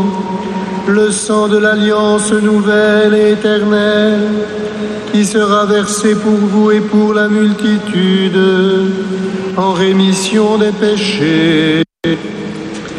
le sang de l'alliance nouvelle et éternelle, qui sera versé pour vous et pour la multitude, en rémission des péchés.